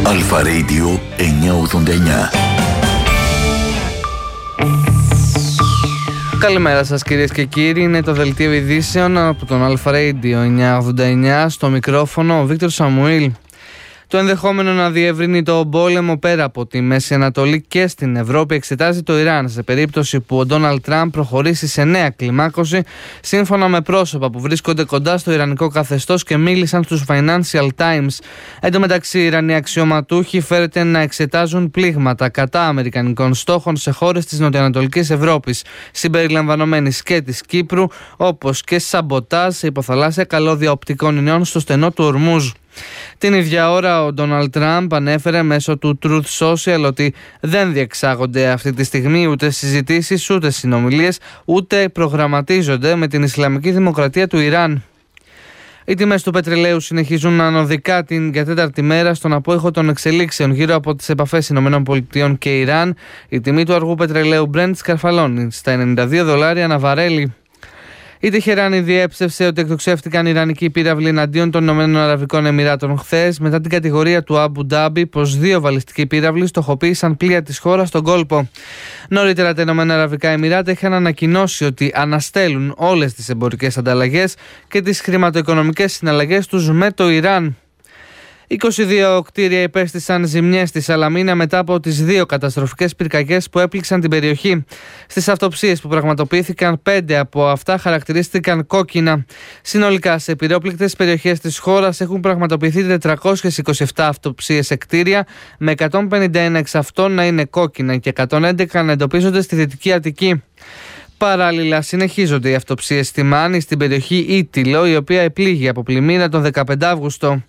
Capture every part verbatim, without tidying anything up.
Αλφα Radio εννιακόσια ογδόντα εννιά. Καλημέρα σας κυρίες και κύριοι, είναι το δελτίο ειδήσεων από τον Αλφα Radio εννιακόσια ογδόντα εννιά, στο μικρόφωνο ο Βίκτορ Σαμουήλ. Το ενδεχόμενο να διευρύνει το πόλεμο πέρα από τη Μέση Ανατολή και στην Ευρώπη εξετάζει το Ιράν, σε περίπτωση που ο Ντόναλντ Τραμπ προχωρήσει σε νέα κλιμάκωση, σύμφωνα με πρόσωπα που βρίσκονται κοντά στο ιρανικό καθεστώς και μίλησαν στους Financial Times. Εν τω μεταξύ, οι Ιρανοί αξιωματούχοι φέρεται να εξετάζουν πλήγματα κατά αμερικανικών στόχων σε χώρες της νοτιοανατολικής Ευρώπης, συμπεριλαμβανομένης και της Κύπρου, όπως και σαμποτάζ σε υποθαλάσσια καλώδια οπτικών ινών στο στενό του Ορμούζ. Την ίδια ώρα ο Ντόναλντ Τραμπ ανέφερε μέσω του Truth Social ότι δεν διεξάγονται αυτή τη στιγμή ούτε συζητήσεις, ούτε συνομιλίες, ούτε προγραμματίζονται με την Ισλαμική Δημοκρατία του Ιράν. Οι τιμές του πετρελαίου συνεχίζουν ανωδικά την για τέταρτη μέρα στον απόϊχο των εξελίξεων γύρω από τις επαφές ΗΠΑ και Ιράν. Η τιμή του αργού πετρελαίου Brent σκαρφαλώνει στα ενενήντα δύο δολάρια ανά βαρέλι. Η Τεχεράνη διέψευσε ότι εκτοξεύτηκαν ιρανικοί πύραυλοι εναντίον των ΗΠΑ χθες, μετά την κατηγορία του Αμπου Ντάμπι πως δύο βαλιστικοί πύραυλοι στοχοποίησαν πλοία της χώρας στον κόλπο. Νωρίτερα τα ΗΠΑ είχαν ανακοινώσει ότι αναστέλουν όλες τις εμπορικές ανταλλαγές και τις χρηματοοικονομικές συναλλαγές τους με το Ιράν. είκοσι δύο κτίρια υπέστησαν ζημιές στη Σαλαμίνα μετά από τις δύο καταστροφικές πυρκαγιές που έπληξαν την περιοχή. Στις αυτοψίες που πραγματοποιήθηκαν, πέντε από αυτά χαρακτηρίστηκαν κόκκινα. Συνολικά, σε πυρόπληκτες περιοχές της χώρας έχουν πραγματοποιηθεί τετρακόσιες είκοσι επτά αυτοψίες σε κτίρια, με εκατόν πενήντα ένα εξ αυτών να είναι κόκκινα και εκατόν έντεκα να εντοπίζονται στη Δυτική Αττική. Παράλληλα, συνεχίζονται οι αυτοψίες στη Μάνη, στην περιοχή Ήτυλο, η οποία επλήγει από πλημμύρα τον δεκαπέντε Αυγούστου.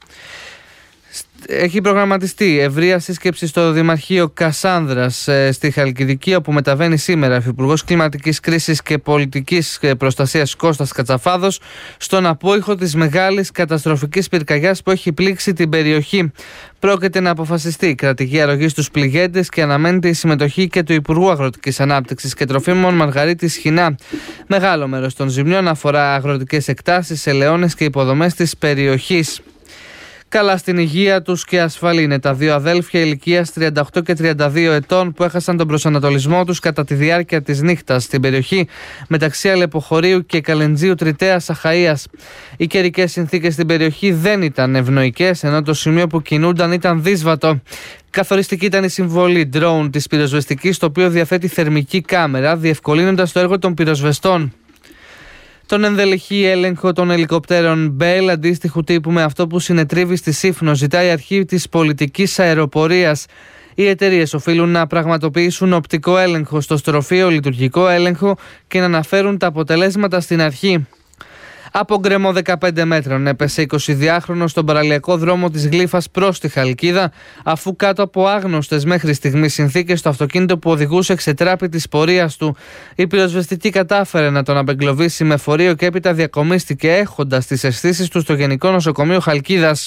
Έχει προγραμματιστεί ευρεία σύσκεψη στο Δημαρχείο Κασάνδρας στη Χαλκιδική, όπου μεταβαίνει σήμερα ο Υφυπουργός Κλιματικής Κρίσης και Πολιτικής Προστασίας Κώστας Κατσαφάδος στον απόϊχο της μεγάλης καταστροφικής πυρκαγιάς που έχει πλήξει την περιοχή. Πρόκειται να αποφασιστεί η κρατική αρρωγή στους πληγέντες και αναμένεται η συμμετοχή και του Υπουργού Αγροτικής Ανάπτυξης και Τροφίμων Μαργαρίτης Σχοινά. Μεγάλο μέρος των ζημιών αφορά αγροτικές εκτάσεις, ελαιώνες και υποδομές της περιοχής. Καλά στην υγεία τους και ασφαλή είναι τα δύο αδέλφια ηλικίας τριάντα οκτώ και τριάντα δύο ετών που έχασαν τον προσανατολισμό τους κατά τη διάρκεια της νύχτας στην περιοχή μεταξύ Αλεποχωρίου και Καλεντζίου Τριτέας Αχαΐας. Οι καιρικές συνθήκες στην περιοχή δεν ήταν ευνοϊκές, ενώ το σημείο που κινούνταν ήταν δύσβατο. Καθοριστική ήταν η συμβολή drone της πυροσβεστικής, το οποίο διαθέτει θερμική κάμερα, διευκολύνοντας το έργο των πυροσβεστών. Τον ενδελεχή έλεγχο των ελικοπτέρων Bell, αντίστοιχου τύπου με αυτό που συνετρίβει στη Σύφνο, ζητάει η αρχή της πολιτικής αεροπορίας. Οι εταιρείες οφείλουν να πραγματοποιήσουν οπτικό έλεγχο στο στροφείο, λειτουργικό έλεγχο και να αναφέρουν τα αποτελέσματα στην αρχή. Από γκρεμό δεκαπέντε μέτρων έπεσε εικοσιδυάχρονος στον παραλιακό δρόμο της Γλύφας προς τη Χαλκίδα, αφού κάτω από άγνωστες μέχρι στιγμής συνθήκες το αυτοκίνητο που οδηγούσε εξετράπη της πορείας του. Η πυροσβεστική κατάφερε να τον απεγκλωβίσει με φορείο και έπειτα διακομίστηκε, έχοντας τις αισθήσεις του στο Γενικό Νοσοκομείο Χαλκίδας.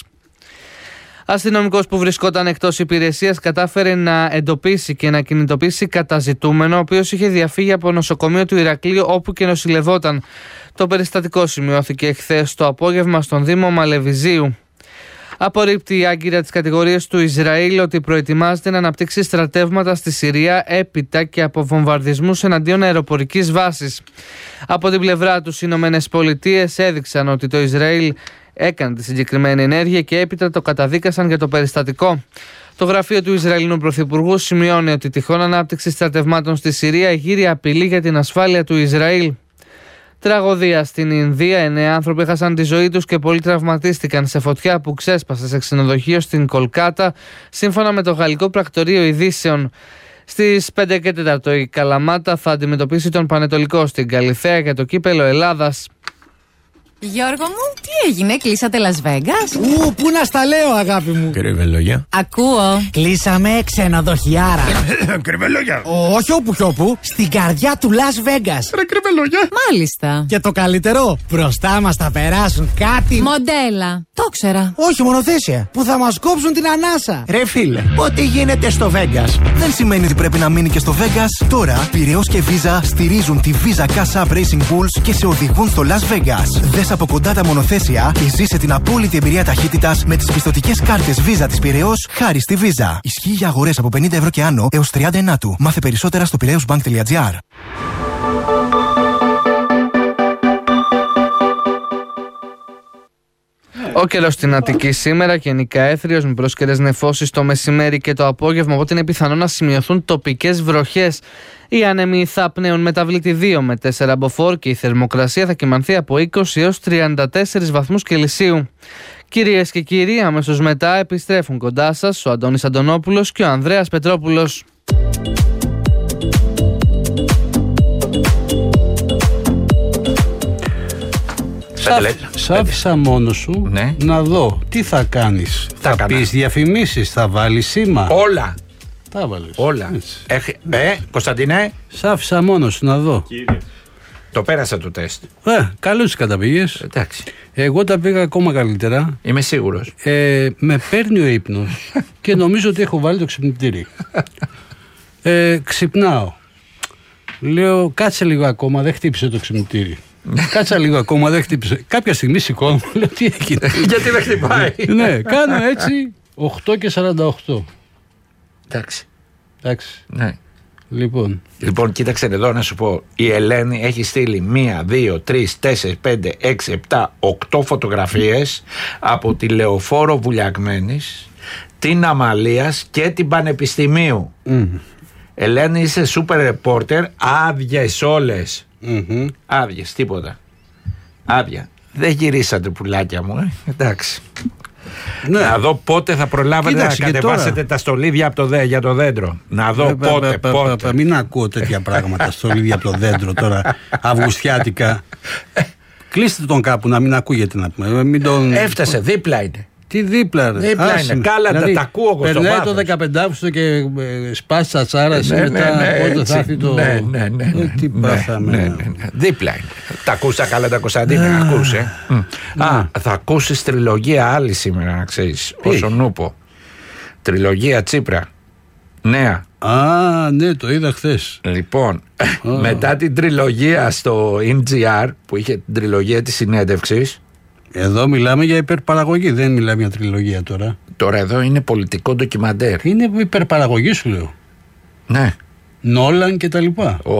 Αστυνομικός που βρισκόταν εκτός υπηρεσίας κατάφερε να εντοπίσει και να κινητοποιήσει καταζητούμενο, ο οποίος είχε διαφύγει από νοσοκομείο του Ηρακλείου όπου και νοσηλευόταν. Το περιστατικό σημειώθηκε χθες το απόγευμα στον Δήμο Μαλεβιζίου. Απορρίπτει η Άγκυρα τις κατηγορίες του Ισραήλ ότι προετοιμάζεται να αναπτύξει στρατεύματα στη Συρία έπειτα και από βομβαρδισμούς εναντίον αεροπορικής βάσης. Από την πλευρά τους, οι Ηνωμένες Πολιτείες έδειξαν ότι το Ισραήλ έκανε τη συγκεκριμένη ενέργεια και έπειτα το καταδίκασαν για το περιστατικό. Το γραφείο του Ισραηλινού Πρωθυπουργού σημειώνει ότι τυχόν ανάπτυξη στρατευμάτων στη Συρία γύρει απειλή για την ασφάλεια του Ισραήλ. Τραγωδία στην Ινδία. Εννέα άνθρωποι έχασαν τη ζωή τους και πολλοί τραυματίστηκαν σε φωτιά που ξέσπασε σε ξενοδοχείο στην Κολκάτα, σύμφωνα με το γαλλικό πρακτορείο ειδήσεων. Στις πέντε και τέσσερα η Καλαμάτα θα αντιμετωπίσει τον Πανετολικό στην Καλιθέα για το κύπελο Ελλάδας. Γιώργο μου, τι έγινε, κλείσατε Las Vegas? Ου, πού να στα λέω, αγάπη μου. Κρυβελόγια. Ακούω. Κλείσαμε ξενοδοχιάρα. Κρυβελόγια. Όχι όπου κι όπου, στην καρδιά του Las Vegas. Ρε κρυβελόγια. Μάλιστα. Και το καλύτερο, μπροστά μας θα περάσουν κάτι. Μοντέλα. Το ξέρα. Όχι, μονοθέσια. Που θα μας κόψουν την ανάσα. Ρε φίλε, ό,τι γίνεται στο Vegas δεν σημαίνει ότι πρέπει να μείνει και στο Vegas. Τώρα, Πειραιώς και Visa στηρίζουν τη Visa Cash App Racing Bulls και σε οδηγούν στο Las Vegas. Δες από κοντά τα μονοθέσια και ζήσε την απόλυτη εμπειρία ταχύτητας με τις πιστωτικές κάρτες Visa της Πειραιώς χάρη στη Visa. Ισχύει για αγορές από πενήντα ευρώ και άνω έως τριάντα ενάτου. Μάθε περισσότερα στο πειραιώσμπανκ τελεία τζι άρ. Ο καιρός στην Αττική σήμερα γενικά έθριος με πρόσκαιρες νεφώσεις το μεσημέρι και το απόγευμα, οπότε είναι πιθανό να σημειωθούν τοπικές βροχές. Οι άνεμοι θα πνέουν μεταβλήτη δύο με τέσσερα μποφόρ και η θερμοκρασία θα κυμανθεί από είκοσι έως τριάντα τέσσερις βαθμούς Κελσίου. Κυρίες και κύριοι, αμέσως μετά επιστρέφουν κοντά σας ο Αντώνης Αντωνόπουλος και ο Ανδρέας Πετρόπουλος. Σ' άφησα μόνος σου, ναι, να δω τι θα κάνεις. Θα, θα πεις διαφημίσεις, θα βάλεις σήμα. Όλα. Τα βάλεις. Όλα. Έχ, ε, Κωνσταντινέ. Σ' άφησα μόνος σου να δω. Κύριε. Το πέρασα το τεστ. Ε, καλώς τις καταπήγες. Εντάξει. Εγώ τα πήγα ακόμα καλύτερα. Είμαι σίγουρος. Ε, με παίρνει ο ύπνος και νομίζω ότι έχω βάλει το ξυπνητήρι. Ε, ξυπνάω. Λέω κάτσε λίγο ακόμα, δεν χτύπησε το ξυπνητήρι. Κάτσα λίγο ακόμα, δεν χτύπησε. Κάποια στιγμή σηκώνω, λέω τι έγινε. Γιατί δεν χτυπάει. Ναι, κάνω έτσι οκτώ και σαράντα οκτώ. Εντάξει. Εντάξει. Ναι. Λοιπόν. Λοιπόν, κοίταξε εδώ να σου πω. Η Ελένη έχει στείλει μία, δύο, τρεις, τέσσερις, πέντε, έξι, επτά, οκτώ φωτογραφίες από τη Λεωφόρο Βουλιαγμένης, την Αμαλίας και την Πανεπιστημίου. Mm. Ελένη, είσαι super reporter, άδειες όλες. Mm-hmm. Άδειες, τίποτα. Άδεια. Δεν γυρίσατε πουλάκια μου, ε. Εντάξει. Ναι. Να δω πότε θα προλάβετε. Κοίταξε, να κατεβάσετε τώρα τα στολίδια από το δέ, για το δέντρο. Να δω ε, πότε, πα, πα, πότε. Πα, πα, μην ακούω τέτοια πράγματα, στολίδια από το δέντρο τώρα, αυγουστιάτικα. Κλείστε τον κάπου να μην ακούγεται να πούμε. Μην τον... Έφτασε, δίπλα είναι. Τι δίπλα, ρε. Δίπλα είναι. Καλά, δηλαδή, τα, τα ακούω εγώ στο βάθος. Περνάει το δεκαπέντε Αυγούστου και ε, σπάσει τα τσάρα. Ναι, μετά ναι, ναι, πότε θα έρθει το. Ναι, ναι, ναι. ναι, τι ναι, πάθαμε. Ναι, ναι, ναι. Δίπλα είναι. Τα ακούσα καλά τα Κωνσταντίνα, ακούσε. Α, θα ακούσεις τριλογία άλλη σήμερα, να ξέρεις. Όσο νούπο. Τριλογία Τσίπρα. Νέα. Α, ναι, το είδα χθες. Λοιπόν, oh. μετά την τριλογία στο εμ τζι αρ που είχε την τριλογία της συνέντευξης. Εδώ μιλάμε για υπερπαραγωγή, δεν μιλάμε για τριλογία τώρα. Τώρα εδώ είναι πολιτικό ντοκιμαντέρ. Είναι υπερπαραγωγή σου λέω. Ναι. Νόλαν και τα λοιπά. Ω,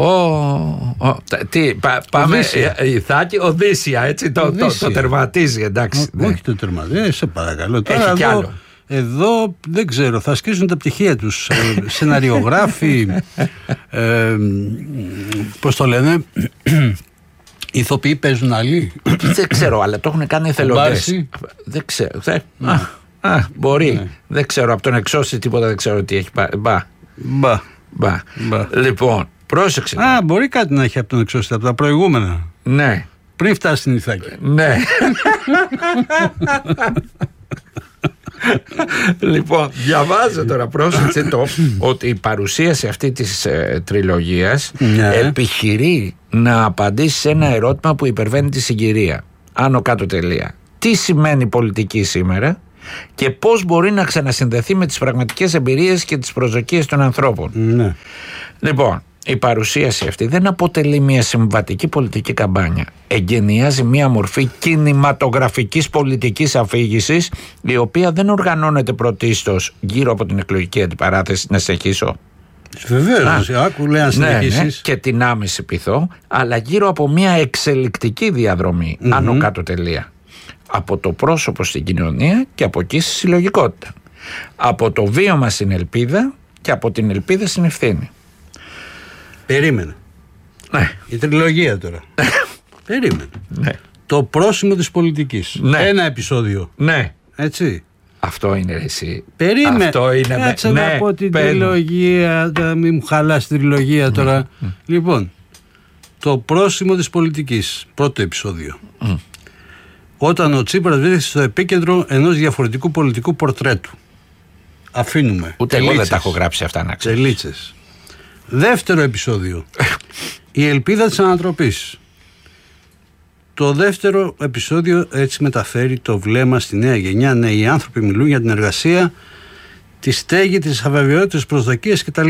ω, ω. Τι, πα, πάμε, η Θάκη, Οδύσσια, έτσι το, το, το τερματίζει, εντάξει. Ο, ναι. Όχι το τερματίζει, σε παρακαλώ. Τώρα έχει εδώ, κι άλλο. Εδώ δεν ξέρω, θα σκίσουν τα πτυχία τους. ε, σεναριογράφοι, ε, πώς το λένε... Ηθοποιοί παίζουν άλλοι. Δεν ξέρω, αλλά το έχουν κάνει εθελοντές. Δεν ξέρω. Θε... Ναι. Α, α, μπορεί. Ναι. Δεν ξέρω. Από τον εξώστη τίποτα δεν ξέρω τι έχει πάει. Μπα. Μπα. Μπα. Μπα. Λοιπόν, πρόσεξε. Α, μπορεί κάτι να έχει από τον εξώστη, από τα προηγούμενα. Ναι. Πριν φτάσει στην Ιθάκη. Ναι. Λοιπόν, διαβάζω τώρα, πρόσεξε το, ότι η παρουσίαση αυτή της ε, τριλογίας ναι. επιχειρεί να απαντήσει σε ένα ερώτημα που υπερβαίνει τη συγκυρία. Άνω κάτω τελεία. Τι σημαίνει πολιτική σήμερα και πώς μπορεί να ξανασυνδεθεί με τις πραγματικές εμπειρίες και τις προσδοκίες των ανθρώπων. Ναι. Λοιπόν, η παρουσίαση αυτή δεν αποτελεί μια συμβατική πολιτική καμπάνια. Εγκαινιάζει μια μορφή κινηματογραφικής πολιτικής αφήγησης, η οποία δεν οργανώνεται πρωτίστως γύρω από την εκλογική αντιπαράθεση. Να συνεχίσω. Βεβαίως, άκου λέει να συνεχίσεις. Ναι, ναι, και την άμεση πειθό, αλλά γύρω από μια εξελικτική διαδρομή, mm-hmm. άνω κάτω τελεία. Από το πρόσωπο στην κοινωνία και από εκεί στη συλλογικότητα. Από το βίωμα στην ελπίδα και από την ελπίδα στην ευθύνη. Περίμενε. Ναι. Η τριλογία τώρα. Περίμενε. Ναι. Το πρόσημο της πολιτικής. Ναι. Ένα επεισόδιο. Ναι. Έτσι. Αυτό είναι εσύ. Περίμενε. Αυτό είναι. Κάτσε με... να ναι, πω την παίρνω. τριλογία. Μην μου χαλάς την τριλογία τώρα. Mm. Λοιπόν, το πρόσημο της πολιτικής. Πρώτο επεισόδιο. Mm. Όταν ο Τσίπρας βρίσκεται στο επίκεντρο ενός διαφορετικού πολιτικού πορτρέτου. Αφήνουμε. Ούτε εγώ δεν τα έχω γράψει αυτά να ξέρεις. Τελίτσες. Δεύτερο επεισόδιο. Η ελπίδα της ανατροπής. Το δεύτερο επεισόδιο έτσι μεταφέρει το βλέμμα στη νέα γενιά. Ναι, οι άνθρωποι μιλούν για την εργασία, τη στέγη, τις αβεβαιότητες, προσδοκίες κτλ.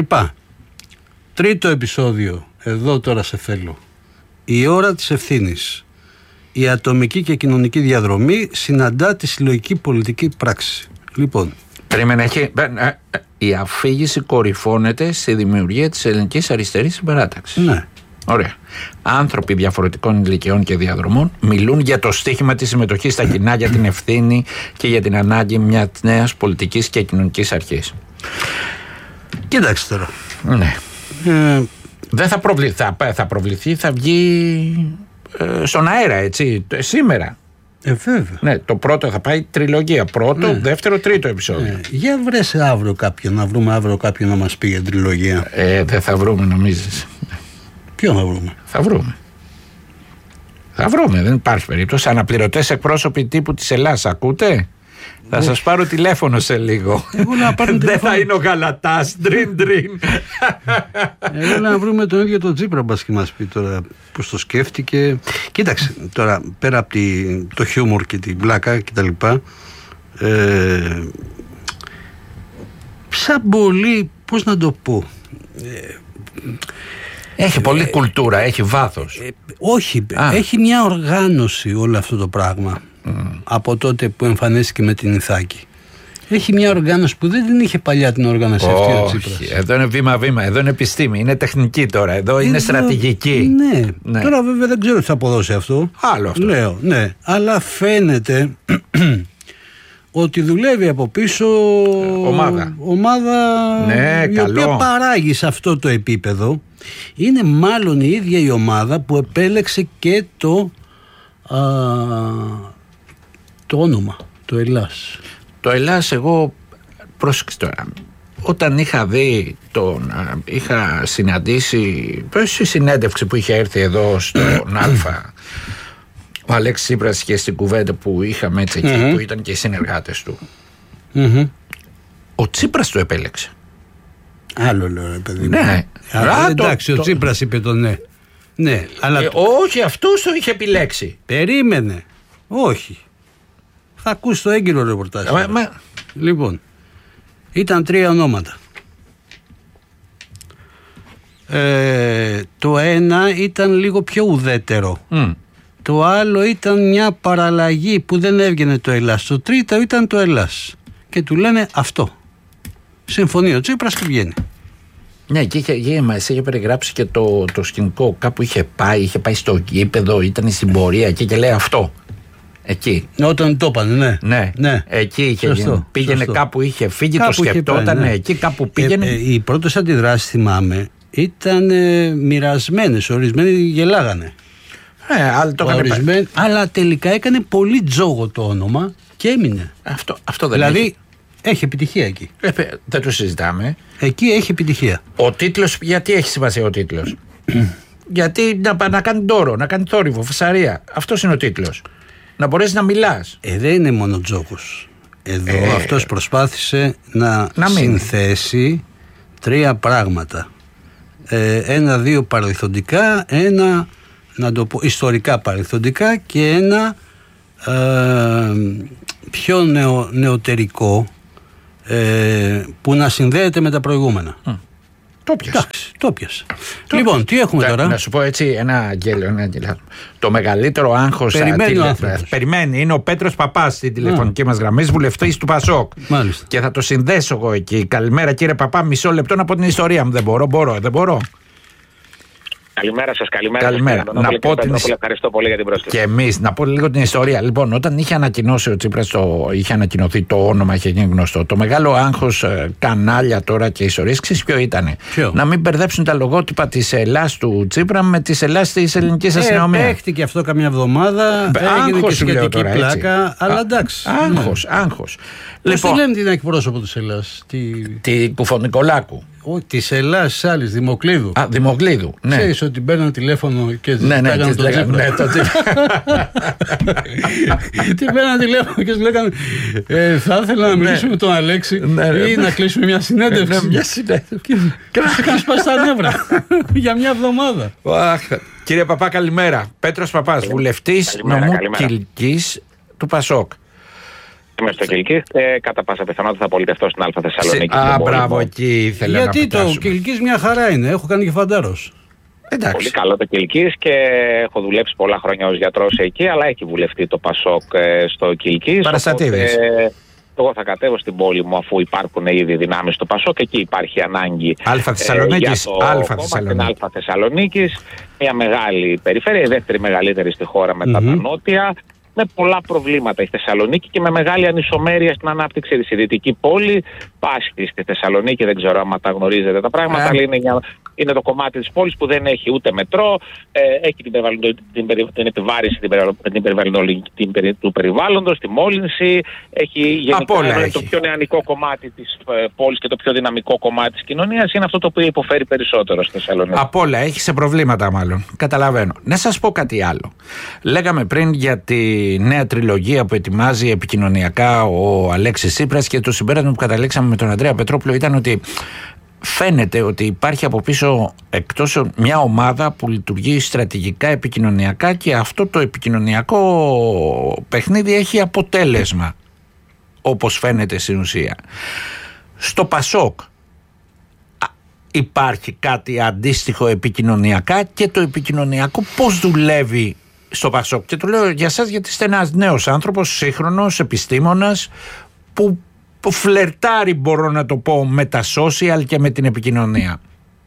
Τρίτο επεισόδιο. Εδώ τώρα σε θέλω. Η ώρα της ευθύνης. η ατομική και κοινωνική διαδρομή συναντά τη συλλογική πολιτική πράξη. Λοιπόν. Περίμενε, έχει. Η αφήγηση κορυφώνεται στη δημιουργία της ελληνικής αριστερής συμπαράταξης. Ναι. Ωραία. Άνθρωποι διαφορετικών ηλικιών και διαδρομών μιλούν για το στίχημα της συμμετοχής στα κοινά, για την ευθύνη και για την ανάγκη μιας νέας πολιτικής και κοινωνικής αρχής. Κοίταξε τώρα. Ναι. Ε, Δεν θα προβληθεί, θα, θα προβληθεί, θα βγει ε, στον αέρα, έτσι, σήμερα. Ε, βέβαια. Ναι, το πρώτο θα πάει τριλογία. Πρώτο, ναι. δεύτερο, τρίτο επεισόδιο. Ε, για βρες αύριο κάποιον, να βρούμε αύριο κάποιον να μας πει για τριλογία. Ε, δεν θα βρούμε, νομίζεις? Ποιον θα βρούμε? Θα βρούμε. Θα βρούμε, δεν υπάρχει περίπτωση. Αναπληρωτές εκπρόσωποι τύπου της Ελλάδας, ακούτε? Θα σας πάρω τηλέφωνο σε λίγο. Δεν θα είναι ο Γαλατάς. Ντριν ντριν. Εγώ να βρούμε τον ίδιο τον Τσίπρα, μπας και μας πει τώρα πώς το σκέφτηκε. Κοίταξε τώρα, πέρα από τη, το χιούμορ και την πλάκα και τα λοιπά, ε, σαν πολύ, πώς να το πω, ε, έχει πολλή ε, κουλτούρα, έχει βάθος. Ε, όχι, Α. έχει μια οργάνωση όλο αυτό το πράγμα. Mm. Από τότε που εμφανίστηκε με την Ιθάκη. Έχει μια οργάνωση που δεν την είχε παλιά την οργάνωση αυτή ο Τσίπρας. Εδώ είναι βήμα-βήμα, εδώ είναι επιστήμη, είναι τεχνική τώρα, εδώ είναι εδώ, στρατηγική. Ναι. ναι, τώρα βέβαια δεν ξέρω τι θα αποδώσει αυτό. Άλλο αυτό. Λέω, ναι, αλλά φαίνεται ότι δουλεύει από πίσω ομάδα, ομάδα ναι, η καλό. οποία παράγει σε αυτό το επίπεδο. Είναι μάλλον η ίδια η ομάδα που επέλεξε και το Α, το όνομα, το Ελλάς. Το Ελλάς, εγώ πρόσεξε τώρα, όταν είχα δει τον, είχα συναντήσει στη συνέντευξη που είχε έρθει εδώ στον Αλφα ο Αλέξης Τσίπρας και στην κουβέντα που είχαμε έτσι εκεί, mm-hmm. που ήταν και οι συνεργάτες του, mm-hmm. ο Τσίπρας το επέλεξε. Άλλο λέω ρε παιδί. Ναι. Α, εντάξει, το, ο Τσίπρας είπε το ναι. Ναι, αλλά ε, όχι, αυτός το είχε επιλέξει. Περίμενε. Όχι. Θα ακούσει το έγκυρο ρεπορτάζ. Μα, μα... Λοιπόν, ήταν τρία ονόματα. Ε, το ένα ήταν λίγο πιο ουδέτερο. Mm. Το άλλο ήταν μια παραλλαγή που δεν έβγαινε το Ελλάς. Το τρίτο ήταν το Ελλάς. Και του λένε αυτό. Συμφωνεί ο Τσίπρας και βγαίνει. Ναι, και είχε, είχε, μας είχε περιγράψει και το, το σκηνικό. Κάπου είχε πάει, είχε πάει στο γήπεδο, ήταν στην πορεία και, και λέει αυτό. Εκεί. Όταν το είπαν, ναι. Ναι, ναι. Εκεί είχε σωστό, γίνει. Πήγαινε σωστό. Κάπου, είχε φύγει, κάπου το σκεπτόταν, ναι. Εκεί κάπου πήγαινε. Ε, ε, οι πρώτες αντιδράσεις, θυμάμαι, ήταν ε, μοιρασμένες. Ορισμένοι γελάγανε. Ε, άλλοι το Ορισμένοι, αλλά τελικά έκανε πολύ τζόγο το όνομα και έμεινε. Αυτό, αυτό δεν δηλαδή, έχει. Έχει επιτυχία εκεί. Ε, δεν το συζητάμε. Εκεί έχει επιτυχία. Ο τίτλος, γιατί έχει σημασία ο τίτλος? Γιατί να, να κάνει ντόρο, να κάνει θόρυβο, φασαρία. Αυτός είναι ο τίτλος. Να μπορέσει να μιλάς. Ε, δεν είναι μόνο τζόκος. Εδώ ε, αυτός προσπάθησε να, να συνθέσει τρία πράγματα. Ε, ένα-δύο παρελθοντικά, ένα να το πω, ιστορικά παρελθοντικά και ένα ε, πιο νεο, νεωτερικό ε, που να συνδέεται με τα προηγούμενα. Mm. Το πιάσε. Εντάξει, το πιάσε. Λοιπόν, τι έχουμε τώρα? Να σου πω έτσι ένα αγγέλιο. Ένα αγγέλιο. Το μεγαλύτερο άγχος. Περιμένει, α, τηλε... Περιμένει. Είναι ο Πέτρος Παπάς στην τηλεφωνική mm. μας γραμμή, βουλευτής του Πασόκ. Μάλιστα. Και θα το συνδέσω εγώ εκεί. Καλημέρα κύριε Παπά, μισό λεπτό να πω την ιστορία μου. Δεν μπορώ, μπορώ, δεν μπορώ. Καλημέρα σας, καλημέρα. Καλημέρα. Σας, να πω την... Ευχαριστώ πολύ για την πρόσκληση. Και εμείς, να πω λίγο την ιστορία. Λοιπόν, όταν είχε ανακοινώσει ο Τσίπρας, το... είχε ανακοινωθεί το όνομα, είχε γίνει γνωστό. Το μεγάλο άγχος, ε, κανάλια τώρα και ιστορίες, ξέρεις ποιο ήτανε? Ποιο? Να μην μπερδέψουν τα λογότυπα της Ελλάς του Τσίπρα με τις Ελλάς της ελληνικής αστυνομίας. Ε, παίχτηκε αυτό καμιά εβδομάδα. Έγινε και σχετική τώρα, πλάκα. Έτσι. Αλλά εντάξει. Άγχος, ναι. άγχος. Πώς λοιπόν, τη λένε την εκπρόσωπο της Ελλάς? Τη, τη Κουφονικολάκου. Της Ελλάς, της άλλης, Δημοκλίδου. Α, Δημοκλίδου, ναι. Ξέρεις ότι παίρναν τηλέφωνο και ναι, ναι, λέγανε τον Τσίπρα. Ναι, το Τι παίρναν τηλέφωνο και σου λέγανε ε, θα ήθελα να μιλήσουμε με τον Αλέξη ναι, ναι, ή ναι. να κλείσουμε μια συνέντευξη. Ναι, μια συνέντευξη. Και να σε κάνεις πας στα νεύρα για μια εβδομάδα. Κύριε Παπά, καλημέρα. Πέτρος Παπάς, βουλευτής νομού Κιλκής του Πασόκ. Είμαι στο Κιλκής, ε, κατά πάσα πιθανότητα θα πολιτευτώ στην Αλφα Θεσσαλονίκη. Α, μπράβο, εκεί ήθελα γιατί να Γιατί το Κιλκής μια χαρά είναι, έχω κάνει και φαντάρος. Εντάξει. Πολύ καλό το Κιλκής και έχω δουλέψει πολλά χρόνια ως γιατρός εκεί, αλλά έχει βουλευτεί το Πασόκ στο Κιλκής. Παραστατήδης. Εγώ θα κατέβω στην πόλη μου αφού υπάρχουν ήδη δυνάμεις του Πασόκ. Εκεί υπάρχει ανάγκη. Αλφα Θεσσαλονίκης. Ε, Αλφα Θεσσαλονίκης. Αλφα Θεσσαλονίκης. Μια μεγάλη περιφέρεια, η δεύτερη μεγαλύτερη στη χώρα μετά mm-hmm. τα νότια. Με πολλά προβλήματα η Θεσσαλονίκη και με μεγάλη ανισομέρεια στην ανάπτυξη της. Η δυτική πόλη πάσχει στη Θεσσαλονίκη, δεν ξέρω αν τα γνωρίζετε τα πράγματα, yeah. αλλά είναι, μια, είναι το κομμάτι της πόλης που δεν έχει ούτε μετρό, ε, έχει την, την, την, την επιβάρηση την, την, την, του περιβάλλοντος, τη μόλυνση, έχει γενικά έχει. Το πιο νεανικό κομμάτι της ε, πόλης και το πιο δυναμικό κομμάτι της κοινωνίας είναι αυτό το οποίο υποφέρει περισσότερο στη Θεσσαλονίκη. Απ' όλα, έχει σε προβλήματα μάλλον. Καταλαβαίνω. Να σας πω κάτι άλλο. Λέγαμε πριν για τη νέα τριλογία που ετοιμάζει επικοινωνιακά ο Αλέξης Τσίπρας και το συμπέρασμα που καταλήξαμε με τον Ανδρέα Πετρόπουλο ήταν ότι φαίνεται ότι υπάρχει από πίσω εκτός μια ομάδα που λειτουργεί στρατηγικά επικοινωνιακά και αυτό το επικοινωνιακό παιχνίδι έχει αποτέλεσμα, όπως φαίνεται στην ουσία. Στο Πασόκ υπάρχει κάτι αντίστοιχο επικοινωνιακά και το επικοινωνιακό πώς δουλεύει στο Πασόκ? Και το λέω για σας γιατί είστε ένας νέος άνθρωπος, σύγχρονος, επιστήμονας που, που φλερτάρει, μπορώ να το πω, με τα social και με την επικοινωνία.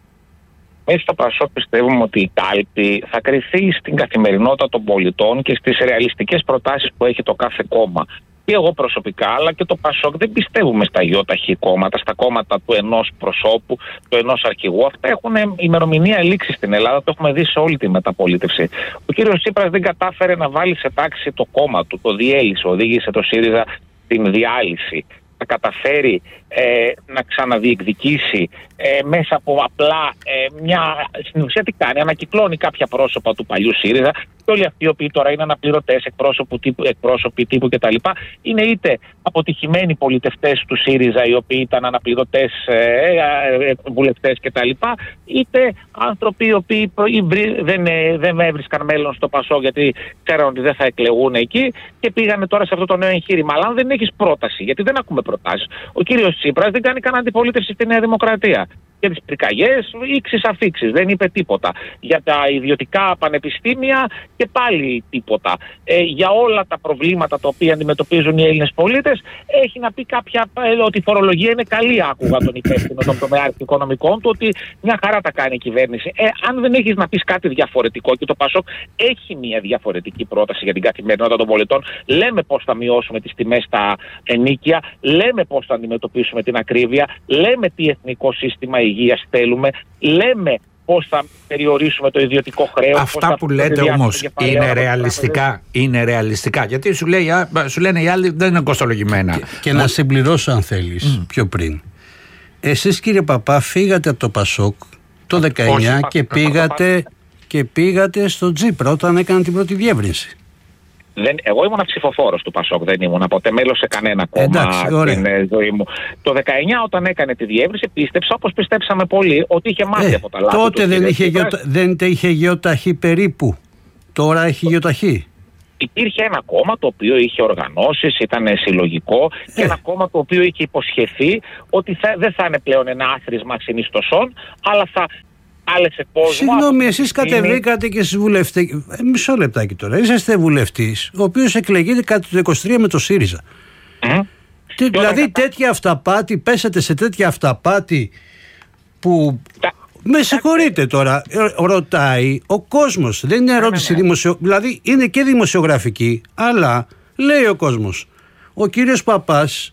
Εμείς στο Πασόκ πιστεύουμε ότι η κάλπη θα κριθεί στην καθημερινότητα των πολιτών και στις ρεαλιστικές προτάσεις που έχει το κάθε κόμμα. Και εγώ προσωπικά, αλλά και το Πασόκ δεν πιστεύουμε στα γιοταχή κόμματα, στα κόμματα του ενός προσώπου, του ενός αρχηγού. Αυτά έχουν ημερομηνία λήξη στην Ελλάδα, το έχουμε δει σε όλη τη μεταπολίτευση. Ο κύριος Τσίπρας δεν κατάφερε να βάλει σε τάξη το κόμμα του, το διέλυσε, οδήγησε το ΣΥΡΙΖΑ στην διάλυση. Να καταφέρει ε, να ξαναδιεκδικήσει ε, μέσα από απλά ε, μια. Στην ουσία τι κάνει, ανακυκλώνει κάποια πρόσωπα του παλιού ΣΥΡΙΖΑ και όλοι αυτοί οι οποίοι τώρα είναι αναπληρωτές, εκπρόσωποι τύπου, εκπρόσωποι τύπου κτλ. Είναι είτε αποτυχημένοι πολιτευτές του ΣΥΡΙΖΑ οι οποίοι ήταν αναπληρωτές ε, ε, βουλευτές κτλ. Είτε άνθρωποι οι οποίοι δεν, ε, δεν έβρισκαν μέλλον στο Πασόκ γιατί ξέραν ότι δεν θα εκλεγούν εκεί και πήγανε τώρα σε αυτό το νέο εγχείρημα. Αλλά αν δεν έχεις πρόταση, γιατί δεν ακούμε προτάσεις. Ο κύριος Τσίπρας δεν κάνει κανένα αντιπολίτευση στη Νέα Δημοκρατία. Για τις πυρκαγιές, ήξεις αφήξεις, δεν είπε τίποτα. Για τα ιδιωτικά πανεπιστήμια και πάλι τίποτα. Ε, για όλα τα προβλήματα τα οποία αντιμετωπίζουν οι Έλληνες πολίτες, έχει να πει κάποια ε, ότι η φορολογία είναι καλή. Άκουγα τον υπεύθυνο των τομεάρχων οικονομικών του ότι μια χαρά τα κάνει η κυβέρνηση. Ε, αν δεν έχεις να πεις κάτι διαφορετικό και το Πασόκ έχει μια διαφορετική πρόταση για την καθημερινότητα των πολιτών, λέμε πώς θα μειώσουμε τις τιμές στα ενίκια, λέμε πώς θα αντιμετωπίσουμε την ακρίβεια, λέμε τι εθνικό σύστημα υγείας θέλουμε, λέμε πώς θα περιορίσουμε το ιδιωτικό χρέος. Αυτά που λέτε όμως είναι ρεαλιστικά, είναι ρεαλιστικά. Γιατί σου, λέει, σου λένε οι άλλοι δεν είναι κοστολογημένα. Και, και να συμπληρώσω αν θέλεις mm. πιο πριν. Εσείς κύριε Παπά φύγατε από το Πασόκ το δεκαεννιά Όχι, και, πήγατε, και πήγατε στο Τσίπρα όταν έκανε την πρώτη διεύρυνση. Δεν, εγώ ήμουν ψηφοφόρος του Πασόκ, δεν ήμουν ποτέ μέλος σε κανένα κόμμα. Εντάξει, στην ε, ζωή μου. Το δεκαεννιά όταν έκανε τη διεύρυνση πίστεψα, όπως πιστέψαμε πολλοί, ότι είχε μάθει ε, από τα λάθη. Τότε του, δεν, είχε γεω, δεν είχε γεωταχή περίπου. Τώρα έχει γεωταχή. Υπήρχε ένα κόμμα το οποίο είχε οργανώσεις, ήταν συλλογικό ε. και ένα κόμμα το οποίο είχε υποσχεθεί ότι θα, δεν θα είναι πλέον ένα άθροισμα συνιστοσών, αλλά θα άλεσε κόσμο. Συγγνώμη, εσείς κατεβήκατε και στις βουλευτές. Ε, μισό λεπτάκι τώρα. Είσαστε βουλευτής, ο οποίος εκλεγείται κατά το είκοσι τρία με το ΣΥΡΙΖΑ. Mm. Τι, δηλαδή κατα... τέτοια αυταπάτη, πέσατε σε τέτοια αυταπάτη που. Τα... Με συγχωρείτε τώρα, ρωτάει ο κόσμος. Δεν είναι ερώτηση ναι, ναι. δημοσιο... Δηλαδή είναι και δημοσιογραφική, αλλά λέει ο κόσμος. Ο κύριος Παπάς,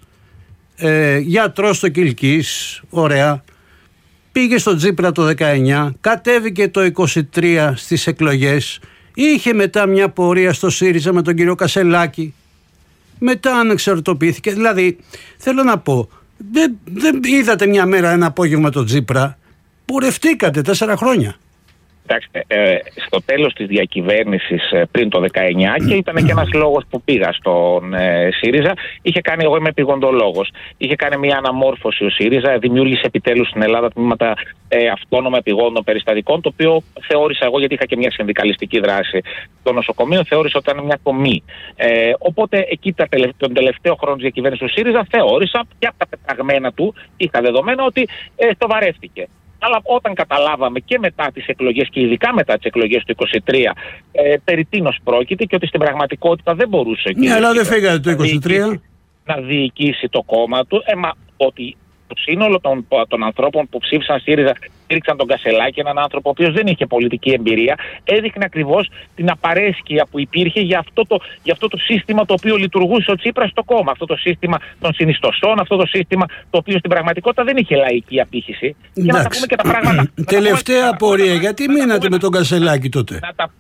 ε, γιατρός στο Κιλκής, ωραία. Πήγε στο Τσίπρα το δεκαεννιά, κατέβηκε το είκοσι τρία στις εκλογές, είχε μετά μια πορεία στο ΣΥΡΙΖΑ με τον κύριο Κασελάκη, μετά ανεξαρτοποιήθηκε. Δηλαδή, θέλω να πω, δεν, δεν είδατε μια μέρα ένα απόγευμα τον Τσίπρα, πορευτήκατε τέσσερα χρόνια. Κοιτάξτε, ε, στο τέλος της διακυβέρνησης ε, πριν το δεκαεννιά και ήταν και ένας λόγος που πήγα στον ε, ΣΥΡΙΖΑ, είχε κάνει, εγώ είμαι επιγοντολόγος, είχε κάνει μια αναμόρφωση ο ΣΥΡΙΖΑ, δημιούργησε επιτέλους στην Ελλάδα τμήματα ε, αυτόνομα επιγόντων περιστατικών, το οποίο θεώρησα εγώ, γιατί είχα και μια συνδικαλιστική δράση στο νοσοκομείο, θεώρησα ότι ήταν μια τομή. Ε, οπότε εκεί τα τελευ... τον τελευταίο χρόνο της διακυβέρνησης του ΣΥΡΙΖΑ θεώρησα και από τα πεταγμένα του είχα δεδομένα ότι ε, το βαρεύτηκε. Αλλά όταν καταλάβαμε και μετά τις εκλογές και ειδικά μετά τις εκλογές του είκοσι τρία ε, περί τίνος πρόκειται και ότι στην πραγματικότητα δεν μπορούσε ναι, αλλά δεν φύγατε το είκοσι τρία να διοικήσει το κόμμα του, ε, μα, ότι το σύνολο των, των ανθρώπων που ψήφισαν ΣΥΡΙΖΑ στήριξαν τον Κασελάκη, έναν άνθρωπο ο οποίος δεν είχε πολιτική εμπειρία, έδειχνε ακριβώς την απαρέσκεια που υπήρχε για αυτό, το, για αυτό το σύστημα το οποίο λειτουργούσε ο Τσίπρας στο κόμμα. Αυτό το σύστημα των συνιστοσών, αυτό το σύστημα το οποίο στην πραγματικότητα δεν είχε λαϊκή απήχηση. Και να τα πούμε και τα πράγματα. Τελευταία απορία, γιατί μείνατε με τον Κασελάκη τότε?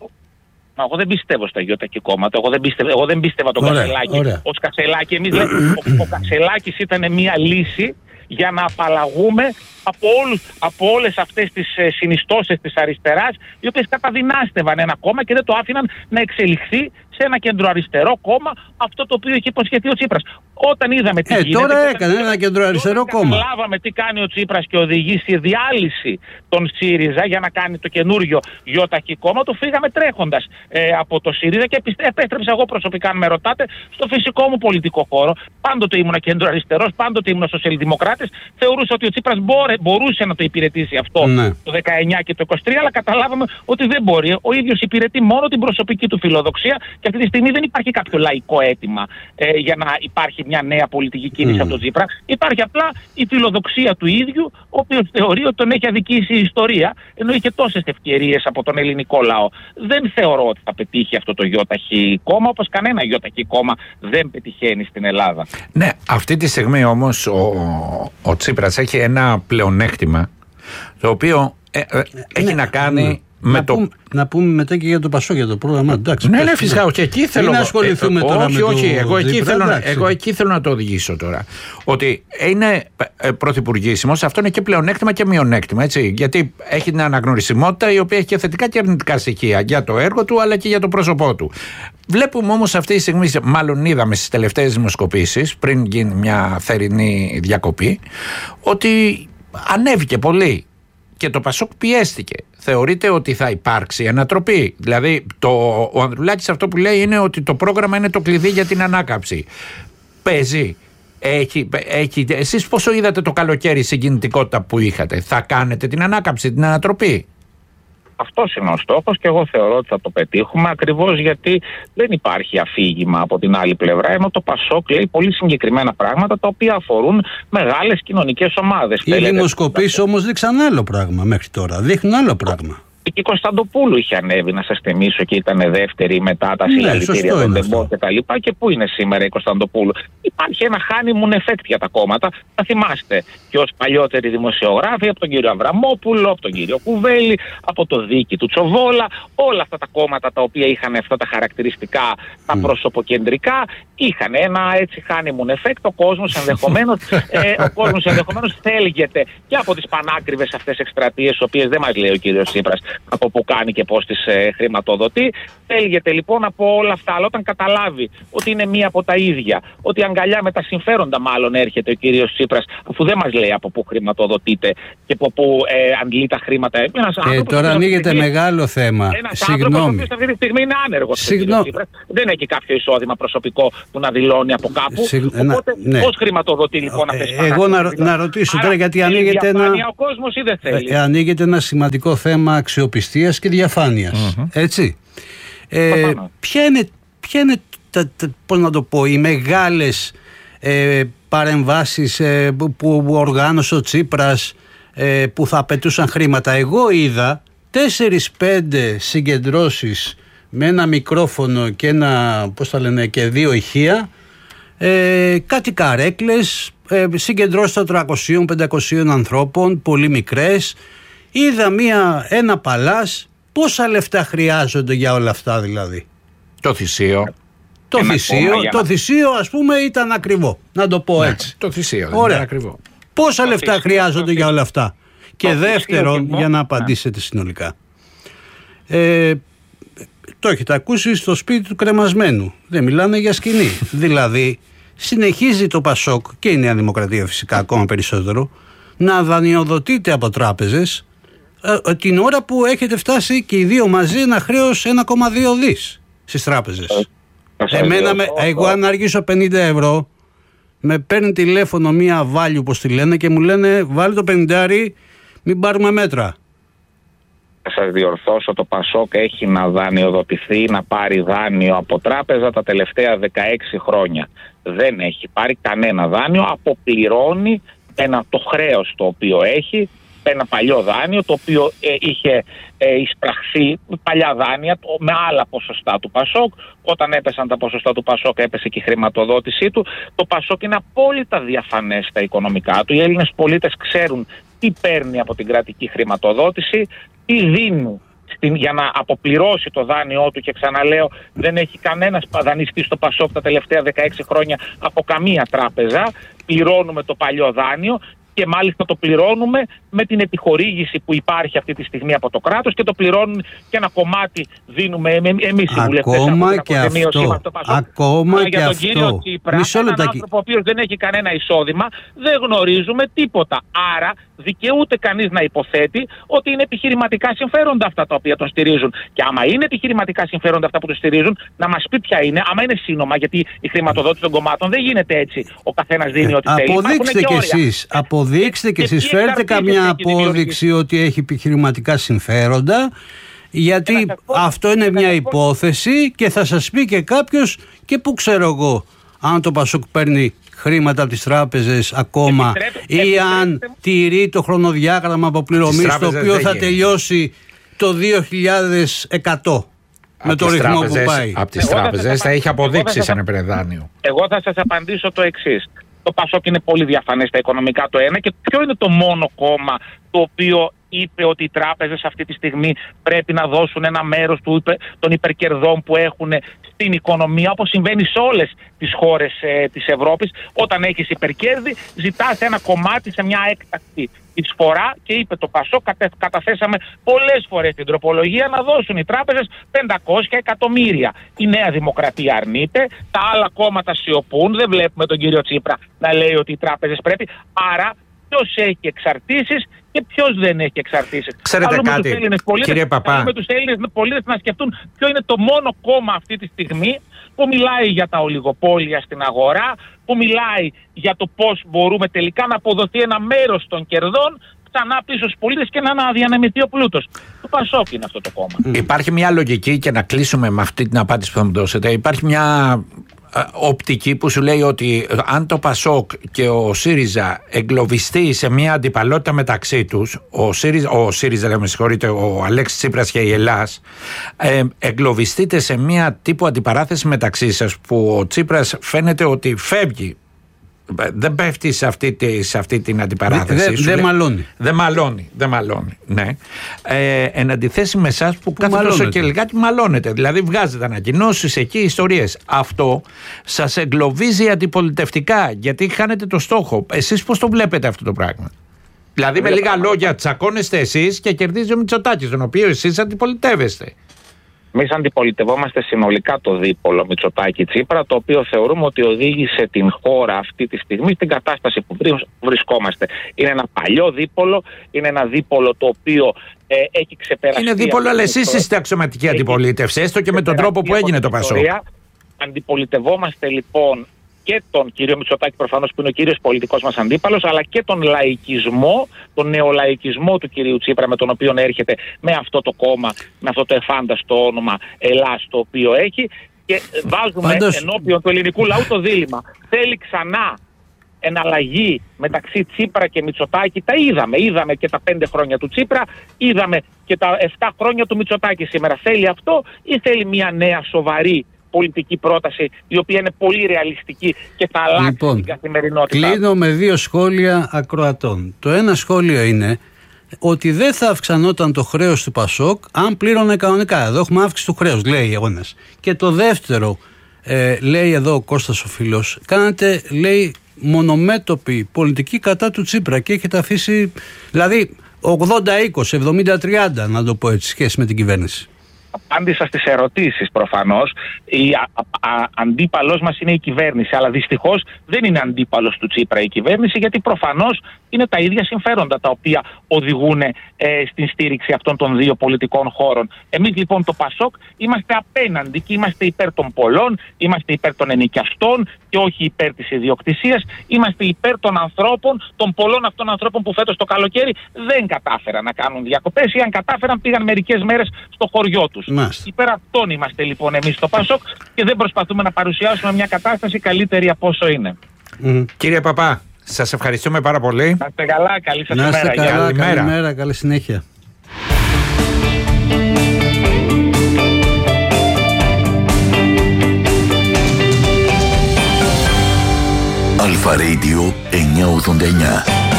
Μα εγώ δεν πιστεύω στα γιοτακή κόμματα. Εγώ δεν πίστευα, εγώ δεν πίστευα τον ωραία, Κασελάκη. Ωραία. Ως Κασελάκη, εμείς λέμε, ο, ο Κασελάκης ήταν μια λύση για να απαλλαγούμε από, όλους, από όλες αυτές τις ε, συνιστώσεις της αριστεράς, οι οποίες καταδυνάστευαν ένα κόμμα και δεν το άφηναν να εξελιχθεί σε ένα κεντροαριστερό κόμμα, αυτό το οποίο είχε υποσχεθεί ο Τσίπρας. Όταν είδαμε τι ε, γίνεται... Τώρα έκανε ένα κεντροαριστερό κόμμα. Όταν καταλάβαμε τι κάνει ο Τσίπρας και οδηγεί στη διάλυση των ΣΥΡΙΖΑ για να κάνει το καινούριο γιοτακή κόμμα, το φύγαμε τρέχοντας ε, από το ΣΥΡΙΖΑ και επέστρεψα εγώ προσωπικά, αν με ρωτάτε, στο φυσικό μου πολιτικό χώρο. Πάντοτε ήμουν κεντροαριστερός, πάντοτε ήμουν σοσιαλδημοκράτης. Θεωρούσα ότι ο Τσίπρας μπορέ, μπορούσε να το υπηρετήσει αυτό ναι. το δεκαεννιά και το είκοσι τρία, αλλά καταλάβαμε ότι δεν μπορεί. Ο ίδιος υπηρετεί μόνο την προσωπική του φιλοδοξία και αυτή τη στιγμή δεν υπάρχει κάποιο λαϊκό αίτημα ε, για να υπάρχει μια νέα πολιτική κίνηση mm. από τον Τσίπρα. Υπάρχει απλά η φιλοδοξία του ίδιου, ο οποίος θεωρεί ότι τον έχει αδικήσει η ιστορία, ενώ είχε τόσες ευκαιρίες από τον ελληνικό λαό. Δεν θεωρώ ότι θα πετύχει αυτό το γιοταχή κόμμα, όπως κανένα γιοταχή κόμμα δεν πετυχαίνει στην Ελλάδα. Ναι, αυτή τη στιγμή όμως ο, ο Τσίπρας έχει ένα πλεονέκτημα, το οποίο ε, ε, έχει ναι, να κάνει... Ναι. Να, το... πούμε, να πούμε μετά και για το Πασό, για το πρόγραμμα. Εντάξει, ναι, ναι, φυσικά. Όχι, εκεί θέλω να ασχοληθούμε ε, τώρα όχι, με όχι, το εγώ, εκεί θέλω να, εγώ εκεί θέλω να το οδηγήσω τώρα. Ότι είναι πρωθυπουργήσιμος, αυτό είναι και πλεονέκτημα και μειονέκτημα. Έτσι, γιατί έχει την αναγνωρισιμότητα η οποία έχει και θετικά και αρνητικά στοιχεία για το έργο του αλλά και για το πρόσωπό του. Βλέπουμε όμως αυτή τη στιγμή, μάλλον είδαμε στις τελευταίες δημοσκοπήσεις, πριν γίνει μια θερινή διακοπή, ότι ανέβηκε πολύ. Και το Πασόκ πιέστηκε. Θεωρείτε ότι θα υπάρξει ανατροπή? Δηλαδή, το, ο Ανδρουλάκης αυτό που λέει είναι ότι το πρόγραμμα είναι το κλειδί για την ανάκαμψη. Παίζει. Έχει, έχει, εσείς πόσο είδατε το καλοκαίρι η συγκινητικότητα που είχατε? Θα κάνετε την ανάκαμψη, την ανατροπή? Αυτός είναι ο στόχος και εγώ θεωρώ ότι θα το πετύχουμε, ακριβώς γιατί δεν υπάρχει αφήγημα από την άλλη πλευρά, ενώ το Πασόκ λέει πολύ συγκεκριμένα πράγματα τα οποία αφορούν μεγάλες κοινωνικές ομάδες. Οι δημοσκοπήσεις όμως δείξαν άλλο πράγμα μέχρι τώρα, δείχνουν άλλο πράγμα. Και η Κωνσταντοπούλου είχε ανέβει, να σας θυμίσω, και ήταν δεύτερη μετά τα συλλαλητήρια των Ντεμπό και τα λοιπά. Και πού είναι σήμερα η Κωνσταντοπούλου? Υπάρχει ένα honeymoon effect για τα κόμματα. Θα θυμάστε και ως παλιότεροι δημοσιογράφοι από τον κύριο Αβραμόπουλο, από τον κύριο Κουβέλη, από το Δίκη του Τσοβόλα, όλα αυτά τα κόμματα τα οποία είχαν αυτά τα χαρακτηριστικά, τα mm. προσωποκεντρικά, είχαν ένα έτσι honeymoon effect. Ο κόσμος ενδεχομένως, ε, ο κόσμος ενδεχομένως θέλγεται και από τις πανάκριβες αυτές εκστρατείες, οποίες δεν μας λέει ο κύριος Τσίπρας από που κάνει και πώς τις ε, χρηματοδοτεί. Θέλγεται λοιπόν από όλα αυτά. Αλλά όταν καταλάβει ότι είναι μία από τα ίδια, ότι αγκαλιά με τα συμφέροντα μάλλον έρχεται ο κύριος Τσίπρας, αφού δεν μας λέει από πού χρηματοδοτείται και από πού ε, αντλεί τα χρήματα. Ένας ε, τώρα ανοίγεται στιγμή, μεγάλο θέμα. Ένας άνθρωπος ο οποίος αυτή τη στιγμή είναι άνεργος. Συγγνώμη. Τσίπρας, δεν έχει κάποιο εισόδημα προσωπικό που να δηλώνει από κάπου. Συγ... Οπότε ναι. πώς χρηματοδοτεί λοιπόν αυτές τις Εγώ να, να ρωτήσω τώρα, γιατί ανοίγεται ένα, ο κόσμος ή δεν θέλει. Ε, ανοίγεται ένα σημαντικό θέμα αξιοπιστίας και διαφάνειας. Mm-hmm. Έτσι. Ε, ποια είναι, ποια είναι τα, τα, πώς να το πω, οι μεγάλες ε, παρεμβάσεις ε, που, που οργάνωσε ο Τσίπρας ε, που θα απαιτούσαν χρήματα? Εγώ είδα τέσσερις πέντε συγκεντρώσεις με ένα μικρόφωνο και ένα, πώς θα λένε, και δύο ηχεία, ε, κάτι καρέκλες, ε, συγκεντρώσεις τετρακόσιων πεντακόσιων ανθρώπων, πολύ μικρές. Είδα μία, ένα παλάς. Πόσα λεφτά χρειάζονται για όλα αυτά δηλαδή? Το θυσίο. Το θυσίο, το θυσίο ας πούμε ήταν ακριβό. Να το πω ναι, έτσι. Το θυσίο δεν ήταν ακριβό. Πόσα το λεφτά θυσίο, χρειάζονται για όλα αυτά? Και δεύτερον, για να απαντήσετε συνολικά. Ε, το έχετε ακούσει στο σπίτι του κρεμασμένου. Δεν μιλάνε για σκηνή. Δηλαδή συνεχίζει το Πασόκ και η Νέα Δημοκρατία φυσικά ακόμα περισσότερο να δανειοδοτείται από τράπεζες την ώρα που έχετε φτάσει και οι δύο μαζί ένα χρέος ένα κόμμα δύο δις στις τράπεζες. Εμένα, με, εγώ αν αργήσω πενήντα ευρώ, με παίρνει τηλέφωνο μία value, όπως τη λένε, και μου λένε βάλει το πενηντάρι, Μην πάρουμε μέτρα. Θα σας διορθώσω, το Πασόκ έχει να δανειοδοτηθεί, να πάρει δάνειο από τράπεζα τα τελευταία δεκαέξι χρόνια. Δεν έχει πάρει κανένα δάνειο, αποπληρώνει ένα, το χρέος το οποίο έχει, ένα παλιό δάνειο το οποίο ε, είχε ε, εισπραχθεί παλιά δάνεια με άλλα ποσοστά του Πασόκ. Όταν έπεσαν τα ποσοστά του Πασόκ έπεσε και η χρηματοδότησή του. Το Πασόκ είναι απόλυτα διαφανές στα οικονομικά του. Οι Έλληνες πολίτες ξέρουν τι παίρνει από την κρατική χρηματοδότηση, τι δίνουν στην, για να αποπληρώσει το δάνειό του, και ξαναλέω, δεν έχει κανένας δανειστή στο Πασόκ τα τελευταία δεκαέξι χρόνια από καμία τράπεζα. Πληρώνουμε το παλιό δάνειο και μάλιστα το πληρώνουμε με την επιχορήγηση που υπάρχει αυτή τη στιγμή από το κράτος, και το πληρώνουν και ένα κομμάτι δίνουμε εμείς οι βουλευτές. Ακόμα και αυτό. Ακόμα και για τον αυτό. κύριο Τσίπρα, έναν άνθρωπο ο οποίος δεν έχει κανένα εισόδημα, δεν γνωρίζουμε τίποτα. Άρα δικαιούται κανείς να υποθέτει ότι είναι επιχειρηματικά συμφέροντα αυτά τα οποία τον στηρίζουν. Και άμα είναι επιχειρηματικά συμφέροντα αυτά που τον στηρίζουν, να μας πει ποια είναι. Άμα είναι σύνομα, γιατί η χρηματοδότηση των κομμάτων δεν γίνεται έτσι. Ο καθένας δίνει ό,τι θέλει. Αποδείξτε κι εσείς. Αποδείξτε κι εσείς. Φέρετε καμιά απόδειξη ότι έχει επιχειρηματικά συμφέροντα. Γιατί αυτό είναι μια υπόθεση και θα σας πει και κάποιος, και πού ξέρω εγώ, αν το Πασόκ παίρνει χρήματα από τις τράπεζες ακόμα, ή επιτρέπε, αν επιτρέπε. τηρεί το χρονοδιάγραμμα αποπληρωμής το οποίο θα τελειώσει το δύο χιλιάδες εκατό με το ρυθμό που πάει. Από τις τράπεζες θα έχει αποδείξει σαν επενδάνιο. Εγώ θα σας απαντήσω το εξής. Το Πασόκ είναι πολύ διαφανές στα οικονομικά, το ένα, και ποιο είναι το μόνο κόμμα το οποίο είπε ότι οι τράπεζες αυτή τη στιγμή πρέπει να δώσουν ένα μέρος του, των υπερκερδών που έχουν στην οικονομία, όπως συμβαίνει σε όλες τις χώρες ε, της Ευρώπης. Όταν έχεις υπερκέρδη, ζητάς ένα κομμάτι σε μια έκτακτη εισφορά, και είπε το Πασόκ, κατε, καταθέσαμε πολλές φορές την τροπολογία να δώσουν οι τράπεζες πεντακόσια εκατομμύρια. Η Νέα Δημοκρατία αρνείται, τα άλλα κόμματα σιωπούν, δεν βλέπουμε τον κύριο Τσίπρα να λέει ότι οι τράπεζες πρέπει. Άρα ποιος έχει εξαρτήσεις και ποιος δεν έχει εξαρτήσεις. Ξέρετε κάτι, κύριε Παπά. Με τους Έλληνες πολίτες να σκεφτούν ποιο είναι το μόνο κόμμα αυτή τη στιγμή που μιλάει για τα ολιγοπόλια στην αγορά, που μιλάει για το πώς μπορούμε τελικά να αποδοθεί ένα μέρος των κερδών ξανά πίσω στους πολίτες και να αναδιανεμηθεί ο πλούτος. Το Πασόκ είναι αυτό το κόμμα. Υπάρχει μια λογική, και να κλείσουμε με αυτή την απάντηση που θα μου δώσετε. Υπάρχει μια οπτική που σου λέει ότι αν το Πασόκ και ο ΣΥΡΙΖΑ εγκλωβιστεί σε μια αντιπαλότητα μεταξύ τους, ο ΣΥΡΙΖΑ, ο ΣΥΡΙΖΑ με συγχωρείτε, ο Αλέξης Τσίπρας και η Ελλάς, ε, εγκλωβιστείτε σε μια τύπου αντιπαράθεση μεταξύ σας, που ο Τσίπρας φαίνεται ότι φεύγει, δεν πέφτει σε αυτή, τη, σε αυτή την αντιπαράθεση. Δεν δε μαλώνει. Δεν μαλώνει, δεν μαλώνει, ναι. Ε, εν αντιθέσει με εσάς που, που κάθε τόσο και λιγάκι μαλώνετε. Δηλαδή βγάζετε ανακοινώσεις εκεί, ιστορίες. Αυτό σας εγκλωβίζει αντιπολιτευτικά, γιατί χάνετε το στόχο. Εσείς πώς το βλέπετε αυτό το πράγμα? Δηλαδή με λίγα λόγια τσακώνεστε εσείς και κερδίζει ο Μητσοτάκης, τον οποίο εσείς αντιπολιτεύεστε. Εμείς αντιπολιτευόμαστε συνολικά το δίπολο Μητσοτάκη-Τσίπρα, το οποίο θεωρούμε ότι οδήγησε την χώρα αυτή τη στιγμή στην κατάσταση που βρισκόμαστε. Είναι ένα παλιό δίπολο, είναι ένα δίπολο το οποίο ε, έχει ξεπεράσει. Είναι δίπολο, αλλά εσείς είστε αξιωματική αντιπολίτευση, έστω και με τον τρόπο που έγινε το Πασόκ. Αντιπολιτευόμαστε λοιπόν και τον κύριο Μητσοτάκη, προφανώς, που είναι ο κύριος πολιτικός μας αντίπαλος, αλλά και τον λαϊκισμό, τον νεολαϊκισμό του κυρίου Τσίπρα, με τον οποίο έρχεται με αυτό το κόμμα, με αυτό το εφάνταστο όνομα Ελλάς το οποίο έχει, και βάζουμε Πάντως... ενώπιον του ελληνικού λαού το δίλημμα. Θέλει ξανά εναλλαγή μεταξύ Τσίπρα και Μητσοτάκη? Τα είδαμε. Είδαμε και τα πέντε χρόνια του Τσίπρα, είδαμε και τα εφτά χρόνια του Μητσοτάκη σήμερα. Θέλει αυτό ή θέλει μια νέα σοβαρή πολιτική πρόταση, η οποία είναι πολύ ρεαλιστική και θα αλλάξει λοιπόν την καθημερινότητα? Κλείνω με δύο σχόλια ακροατών. Το ένα σχόλιο είναι ότι δεν θα αυξανόταν το χρέος του Πασόκ αν πλήρωνε κανονικά. Εδώ έχουμε αύξηση του χρέους, λέει ο ένας. Και το δεύτερο, ε, λέει εδώ ο Κώστας ο φίλος, κάνατε, λέει, μονομέτωπη πολιτική κατά του Τσίπρα και έχετε αφήσει, δηλαδή ογδόντα είκοσι, εβδομήντα τριάντα, να το πω έτσι, σχέση με την κυβέρνηση. απάντησα στις ερωτήσεις προφανώς. Η α, α, αντίπαλος μας είναι η κυβέρνηση, αλλά δυστυχώς δεν είναι αντίπαλος του Τσίπρα η κυβέρνηση, γιατί προφανώς είναι τα ίδια συμφέροντα τα οποία οδηγούν ε, στην στήριξη αυτών των δύο πολιτικών χώρων. Εμείς λοιπόν το ΠΑΣΟΚ είμαστε απέναντι και είμαστε υπέρ των πολλών, είμαστε υπέρ των ενοικιαστών και όχι υπέρ της ιδιοκτησίας. Είμαστε υπέρ των ανθρώπων, των πολλών αυτών ανθρώπων που φέτος το καλοκαίρι δεν κατάφεραν να κάνουν διακοπές ή αν κατάφεραν πήγαν μερικές μέρες στο χωριό τους. Μάλιστα. Υπέρ αυτών είμαστε λοιπόν εμείς στο ΠΑΣΟΚ και δεν προσπαθούμε να παρουσιάσουμε μια κατάσταση καλύτερη από όσο είναι. Mm. Κύριε Παπά, σας ευχαριστούμε πάρα πολύ. Να είστε καλά, καλή σας ημέρα. Καλά, καλημέρα. Καλημέρα, καλή συνέχεια. Αλφα Radio εννιακόσια ογδόντα εννιά.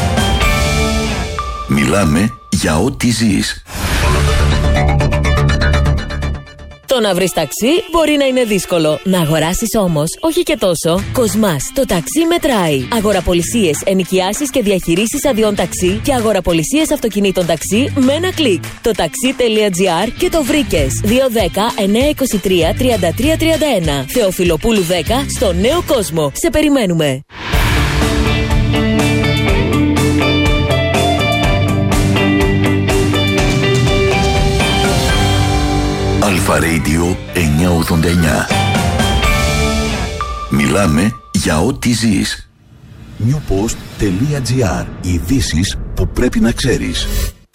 Μιλάμε για ό,τι ζεις. Το να βρεις ταξί μπορεί να είναι δύσκολο. Να αγοράσεις όμως, όχι και τόσο. Κοσμάς, το ταξί μετράει. Αγοραπολισίες, ενοικιάσεις και διαχειρήσεις αδειών ταξί και αγοραπολισίες αυτοκινήτων ταξί με ένα κλικ. Το taxi.gr και το βρήκες. δύο δέκα εννιακόσια είκοσι τρία τριάντα τρία τριάντα ένα. Θεοφιλοπούλου δέκα στο Νέο Κόσμο. Σε περιμένουμε. Αλφα Radio εννιακόσια ογδόντα εννιά. Μιλάμε για ό,τι ζεις. newpost.gr. Ειδήσεις που πρέπει να ξέρεις.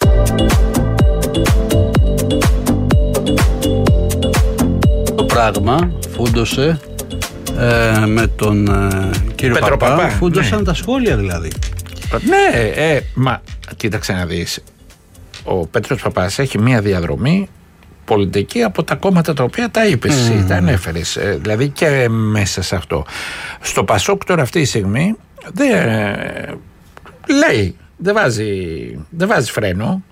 Το πράγμα φούντωσε ε, με τον ε, κύριο Πέτρο Παπά, Παπά, φούντωσαν ναι. τα σχόλια δηλαδή. Ναι, ε, μα κοίταξε να δεις. Ο Πέτρος Παπάς έχει μία διαδρομή πολιτική από τα κόμματα τα οποία τα είπες εσύ, mm. τα ανέφερες, ε, δηλαδή και μέσα σε αυτό. Στο ΠΑΣΟΚ τώρα αυτή τη στιγμή δεν ε, λέει, δεν βάζει, δεν βάζει φρένο.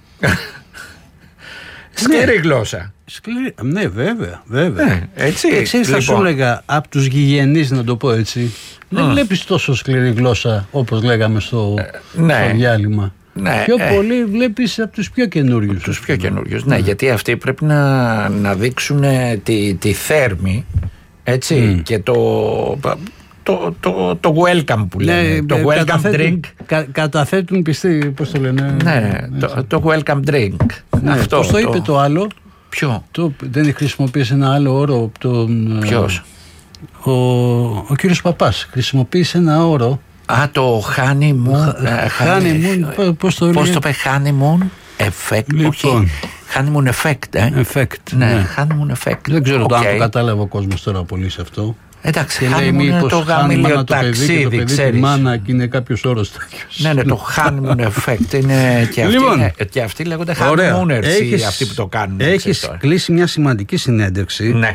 Σκληρή ναι. γλώσσα. Σκληρή, ναι, βέβαια, βέβαια. Ναι, έτσι. Και ξέρεις, λοιπόν. θα σου έλεγα από τους γηγενείς, να το πω έτσι, mm. δεν βλέπεις τόσο σκληρή γλώσσα όπως λέγαμε στο, ε, ναι. στο διάλειμμα. Ναι, πιο ε, πολύ βλέπεις από τους πιο καινούριους. Τους πιο καινούριους, ναι, ναι, γιατί αυτοί πρέπει να, να δείξουν τη, τη θέρμη, έτσι, mm. και το, το, το, το welcome που λένε, ναι, το welcome καταθέτουν, drink. Κα, καταθέτουν πιστοί, πώς το λένε. Ναι, το, το welcome drink. Ναι, αυτό, πώς το, το είπε το άλλο. Ποιο? Το, δεν χρησιμοποίησε ένα άλλο όρο. Τον, ποιος? Ο, ο κύριος Παπάς χρησιμοποίησε ένα όρο. Α, το honeymoon. Honeymoon, πώς το λέει. Πώς το είπε, honeymoon effect. Λοιπόν. Honeymoon effect, ε. Effect. Ναι, ναι. honeymoon effect. Δεν ξέρω okay. αν το κατάλαβε ο κόσμος τώρα πολύ σε αυτό. Εντάξει, honeymoon είναι το γαμήλιο ταξίδι, το παιδί, ξέρεις. Τη μάνα και είναι κάποιος όρος τέτοιος. Ναι, ναι, το honeymoon effect είναι και αυτοί, λοιπόν, και αυτοί λέγονται honeymooners, αυτοί που το κάνουν. Έχεις κλείσει μια σημαντική συνέντευξη. Ναι.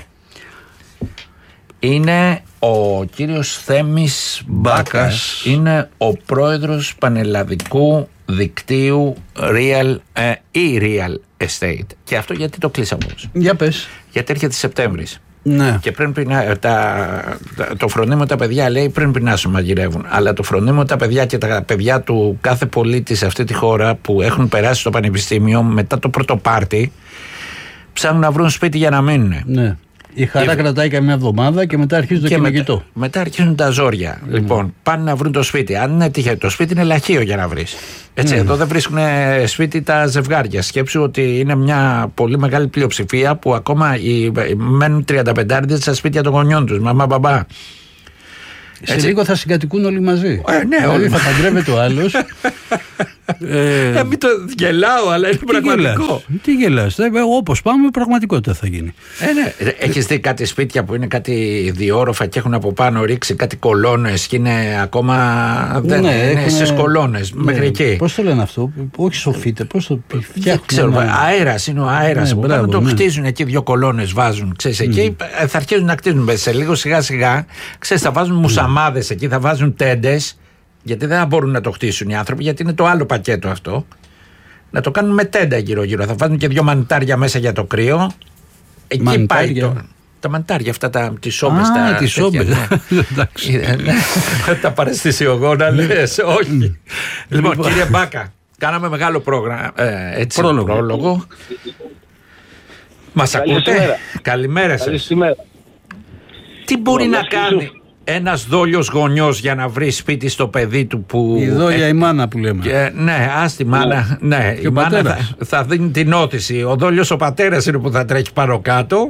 Είναι ο κύριος Θέμης Μπάκας, είναι ο πρόεδρος πανελλαδικού δικτύου real, ε, e-real estate. Και αυτό γιατί το κλείσαμε όμως? Για πες. Γιατί έρχεται Σεπτέμβρης. Ναι. Και πρέπει να, τα, το φρονίμο τα παιδιά λέει πριν να σου μαγειρεύουν. Αλλά το φρονίμο τα παιδιά και τα παιδιά του κάθε πολίτη σε αυτή τη χώρα που έχουν περάσει στο πανεπιστήμιο μετά το πρώτο πάρτι ψάχνουν να βρουν σπίτι για να μείνουν. Ναι. Η χαρά και... κρατάει καμιά εβδομάδα και μετά αρχίζει το κυνηγητό. Μετά, μετά αρχίζουν τα ζόρια. Mm. Λοιπόν, πάνε να βρουν το σπίτι. Αν είναι τυχαίο, το σπίτι είναι λαχείο για να βρεις. Έτσι, mm. εδώ δεν βρίσκουν σπίτι τα ζευγάρια. Σκέψου ότι είναι μια πολύ μεγάλη πλειοψηφία που ακόμα οι, μένουν τριανταπεντάριδες στα σπίτια των γονιών τους. Μαμά, μπαμπά. Σε έτσι. Λίγο θα συγκατοικούν όλοι μαζί. Ε, ναι, δηλαδή όλοι. Θα παντρεύεται ο άλλος. ε, ε, μην το γελάω, αλλά είναι τι πραγματικό. Γελάς, τι γελάς, όπως πάμε πραγματικότητα θα γίνει. Ε, ναι. Έχεις δει κάτι σπίτια που είναι κάτι διόροφα και έχουν από πάνω ρίξει κάτι κολόνες και είναι ακόμα δεν ναι, είναι έχουν... στις κολόνες ναι. μέχρι εκεί. Πώς το λένε αυτό, όχι σοφίτε, πώς το φτιάχνουν. Ξέρω, ένα... αέρας είναι ο αέρας. Ναι, μπράβο, το ναι. χτίζουν εκεί δύο κολόνες, βάζουν. Ξέρεις, mm. εκεί θα αρχίσουν να κτίζουν σε λίγο σιγά σιγά. Ξέρεις, θα βάζουν μουσαμάδες εκεί, θα βάζουν τέντες. Γιατί δεν θα μπορούν να το χτίσουν οι άνθρωποι, γιατί είναι το άλλο πακέτο αυτό. Να το κάνουν με τέντα γύρω-γύρω. Θα βάζουν και δύο μανιτάρια μέσα για το κρύο. Εκεί μανιτάρια. Πάει το. Τα μανιτάρια αυτά, τα, τις σόμπες. Α, τα, τις σόμπες. Τα παραισθησιογόνα λες, όχι. Λοιπόν, κύριε Μπάκα, κάναμε μεγάλο πρόγραμμα, ε, έτσι, πρόλογο. πρόλογο. Μας ακούτε? Καλημέρα σας. Καλησημέρα. Τι μπορεί να κάνει ένας δόλιος γονιός για να βρει σπίτι στο παιδί του που... Η δόλια, ε, η μάνα που λέμε. Και, ναι, ας τη μάνα. Ναι, ναι η μάνα θα, θα δίνει την όθηση. Ο δόλιος ο πατέρας είναι που θα τρέχει πάνω κάτω.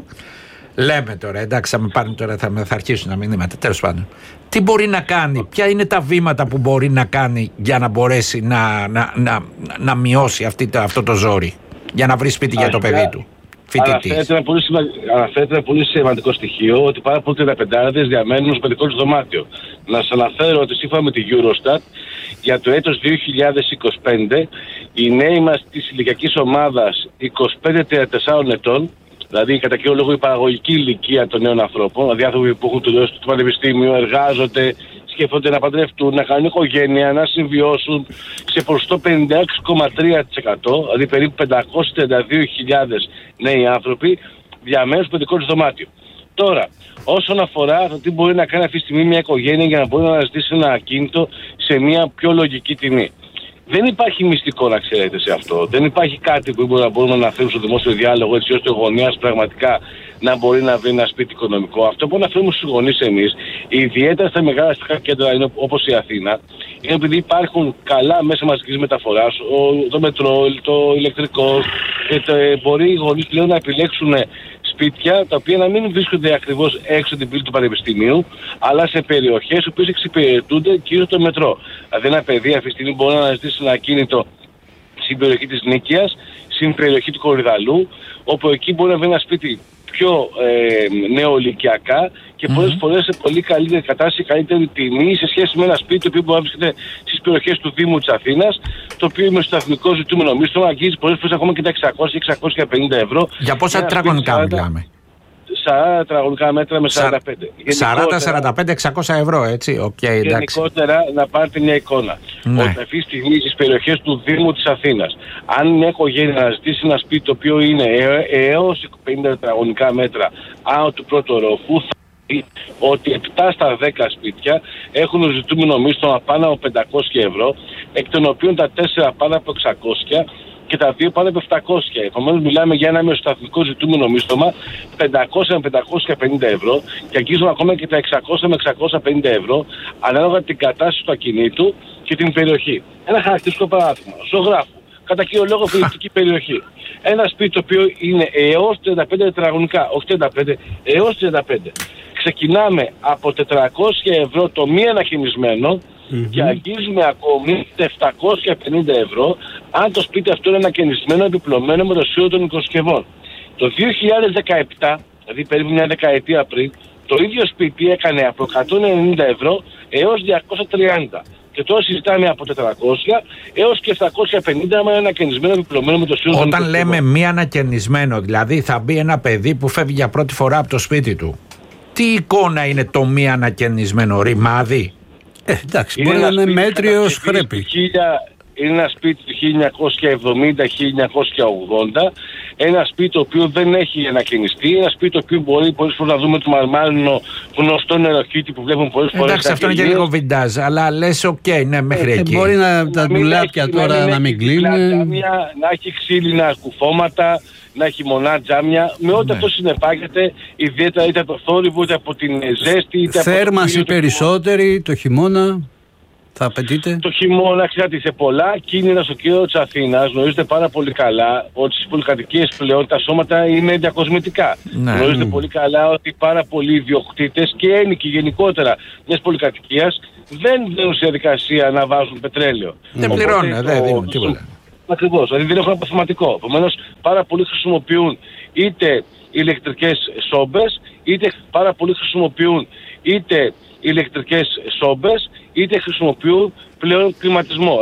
Λέμε τώρα, εντάξει, θα με πάρουν τώρα, θα, θα αρχίσουν να μηνύματα. Τέλος πάντων. Τι μπορεί να κάνει, ποια είναι τα βήματα που μπορεί να κάνει για να μπορέσει να, να, να, να μειώσει αυτή, αυτό το ζόρι, για να βρει σπίτι για το παιδί του. Αναφέρεται ένα, πολύ σημα... Αναφέρεται ένα πολύ σημαντικό στοιχείο ότι πάρα πολλοί τριανταπεντάριδες διαμένουν στο παιδικό τους δωμάτιο. Να σας αναφέρω ότι σύμφωνα με τη Eurostat για το έτος δύο χιλιάδες είκοσι πέντε οι νέοι μας της ηλικιακής ομάδας είκοσι πέντε με τριάντα τέσσερα ετών, δηλαδή κατά κύριο λόγο η παραγωγική ηλικία των νέων ανθρώπων, δηλαδή άνθρωποι που έχουν τελειώσει το πανεπιστήμιο, εργάζονται, σκέφτονται να παντρευτούν, να κάνουν οικογένεια, να συμβιώσουν, σε ποσοστό πενήντα έξι κόμμα τρία τοις εκατό, δηλαδή περίπου πεντακόσιες τριάντα δύο χιλιάδες νέοι άνθρωποι διαμένουν στο παιδικό τους δωμάτιο. Τώρα, όσον αφορά το τι μπορεί να κάνει αυτή τη στιγμή μια οικογένεια για να μπορεί να αναζητήσει ένα ακίνητο σε μια πιο λογική τιμή. Δεν υπάρχει μυστικό, να ξέρετε, σε αυτό. Δεν υπάρχει κάτι που μπορεί να μπορούμε να φέρουμε στο δημόσιο διάλογο έτσι ώστε ο γονιάς πραγματικά να μπορεί να βρει ένα σπίτι οικονομικό. Αυτό που αναφέρουμε στους γονείς εμείς, ιδιαίτερα στα μεγάλα αστικά κέντρα όπως η Αθήνα, είναι επειδή υπάρχουν καλά μέσα μαζικής μεταφοράς, το μετρό, το ηλεκτρικό, και το, μπορεί οι γονείς πλέον να επιλέξουν σπίτια τα οποία να μην βρίσκονται ακριβώς έξω την πύλη του πανεπιστημίου, αλλά σε περιοχές που εξυπηρετούνται κυρίως το μετρό. Δηλαδή ένα παιδί αυτή τη στιγμή μπορεί να αναζητήσει ένα ακίνητο στην περιοχή της Νίκαιας, στην περιοχή του Κορυδαλού, όπου εκεί μπορεί να βρει ένα σπίτι πιο ε, νεοηλικιακά και mm-hmm. πολλές φορές σε πολύ καλύτερη κατάσταση, καλύτερη τιμή σε σχέση με ένα σπίτι το οποίο μπορεί να βρίσκεται στις περιοχές του Δήμου της Αθήνας, το οποίο με στο εθνικό ζητούμενο μίσθωμα αγγίζει πολλές φορές ακόμα και τα εξακόσια με εξακόσια πενήντα ευρώ. Για πόσα τετραγωνικά μιλάμε? σαράντα τετραγωνικά μέτρα με σαράντα πέντε. σαράντα σαράντα πέντε εξακόσια ευρώ, έτσι. Okay, εντάξει. Γενικότερα να πάρετε μια εικόνα. Ναι. Ότι αυτή τη στιγμή στις περιοχές του Δήμου της Αθήνας, αν μια οικογένεια αναζητήσει ένα σπίτι το οποίο είναι έως πενήντα τετραγωνικά μέτρα άνω του πρώτου ορόφου, θα δει ότι επτά στα δέκα σπίτια έχουν ζητούμενο μίσθωμα πάνω από πεντακόσια ευρώ, εκ των οποίων τα τέσσερα πάνω από εξακόσια και τα δύο πάνω από επτακόσια. Επομένως μιλάμε για ένα μεσοσταθμικό ζητούμενο μίσθωμα πεντακόσια με πεντακόσια πενήντα ευρώ και αγγίζουμε ακόμα και τα εξακόσια με εξακόσια πενήντα ευρώ ανάλογα την κατάσταση του ακινήτου και την περιοχή. Ένα χαρακτηριστικό παράδειγμα. Ζωγράφου. Κατά κύριο λόγο φιλιστική περιοχή. Ένα σπίτι το οποίο είναι έως τριάντα πέντε τετραγωνικά, όχι τριάντα πέντε, έως τριάντα πέντε. Ξεκινάμε από τετρακόσια ευρώ το μη ανακαινισμένο mm-hmm. και αγγίζουμε ακόμη επτακόσια πενήντα ευρώ αν το σπίτι αυτό είναι ανακαινισμένο, επιπλωμένο με το σύνολο των οικοσκευών. Το δύο χιλιάδες δεκαεπτά, δηλαδή περίπου μια δεκαετία πριν, το ίδιο σπίτι έκανε από εκατόν ενενήντα ευρώ έως διακόσια τριάντα. Και τώρα συζητάμε από τετρακόσια έως και επτακόσια πενήντα με ένα ανακαινισμένο επιπλωμένο με το σύνολο των οικοσκευών. Όταν λέμε μη ανακαινισμένο, δηλαδή θα μπει ένα παιδί που φεύγει για πρώτη φορά από το σπίτι του. Τι εικόνα είναι το μη ανακαινισμένο, ρημάδι? Ε, εντάξει, είναι μπορεί να είναι μέτριο ως χρέπη. Είναι ένα σπίτι του χίλια εννιακόσια εβδομήντα με χίλια εννιακόσια ογδόντα, ένα σπίτι το οποίο δεν έχει ανακαινιστεί, ένα σπίτι το οποίο μπορεί πολλές φορές να δούμε το μαρμάρινο γνωστό νεροχύτη που βλέπουμε πολλές φορές. Εντάξει, αυτό είναι και λίγο βιντάζ, αλλά λες οκ, okay, ναι, μέχρι ε, εκεί. Μπορεί να τα ντουλάπια τώρα να μην κλείνουν. Να έχει ξύλινα κουφώματα, να έχει μονά τζάμια, με ό,τι ναι. αυτό συνεπάγεται, ιδιαίτερα είτε από το θόρυβο, είτε από την ζέστη, είτε θέρμανση από το περισσότερη το χειμώνα. Θα απαιτείτε. Το χειμώνα, ξέρετε, σε πολλά κίνητα στο κέντρο της Αθήνας γνωρίζετε πάρα πολύ καλά ότι στις πολυκατοικίες πλέον τα σώματα είναι διακοσμητικά. Ναι. Γνωρίζετε mm. πολύ καλά ότι πάρα πολλοί ιδιοκτήτες και ένοικοι γενικότερα μιας πολυκατοικίας δεν μπαίνουν σε διαδικασία να βάζουν πετρέλαιο. Δεν mm. πληρώνουν, δεν δίνουν τίποτα. Ακριβώς, δηλαδή δεν έχουν αποθεματικό. Επομένως, πάρα πολλοί χρησιμοποιούν είτε ηλεκτρικές σόμπες, είτε πάρα πολλοί χρησιμοποιούν είτε ηλεκτρικές σόμπες, είτε χρησιμοποιούν πλέον κλιματισμό.